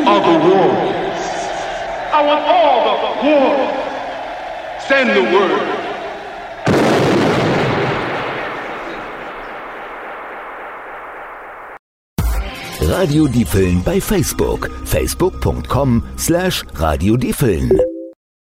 are the warriors? I want all the warriors. Send the word. Radio Diepfeln bei Facebook. facebook.com/Radio Diepfeln.